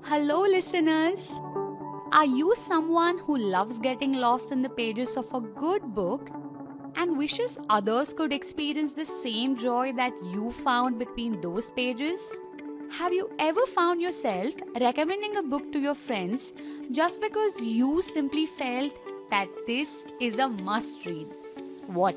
Hello, listeners. Are you someone who loves getting lost in the pages of a good book and wishes others could experience the same joy that you found between those pages? Have you ever found yourself recommending a book to your friends just because you simply felt that this is a must read? What